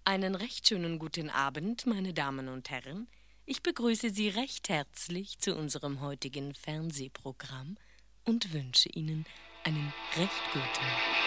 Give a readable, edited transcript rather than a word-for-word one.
Einen recht schönen guten Abend, meine Damen und Herren. Ich begrüße Sie recht herzlich zu unserem heutigen Fernsehprogramm und wünsche Ihnen einen recht guten